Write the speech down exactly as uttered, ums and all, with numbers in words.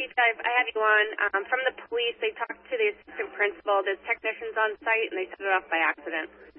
teacher, I I have you on. Um, from the police, they talked to the assistant principal. There's technicians on site, and they set it off by accident.